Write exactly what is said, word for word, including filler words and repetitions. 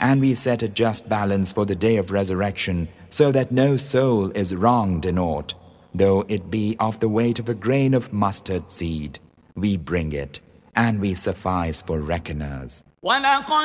And we set a just balance for the day of resurrection, so that no soul is wronged in aught, though it be of the weight of a grain of mustard seed. We bring it, and we suffice for reckoners.